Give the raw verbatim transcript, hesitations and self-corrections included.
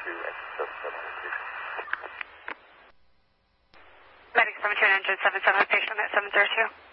two, engine seven seven location. Medic seven two and engine seven seven, patient at seven zero two.